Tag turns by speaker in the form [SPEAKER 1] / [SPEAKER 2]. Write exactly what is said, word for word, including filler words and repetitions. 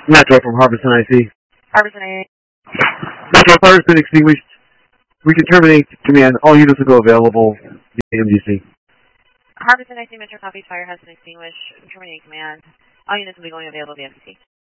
[SPEAKER 1] Metro from Harveston I C.
[SPEAKER 2] Harveston I C.
[SPEAKER 1] Metro, fire has been extinguished. We can terminate command. All units will go available via M D C.
[SPEAKER 2] Harveston I C, Metro copies. Fire has been extinguished. Terminating command. All units will be going available via M D C.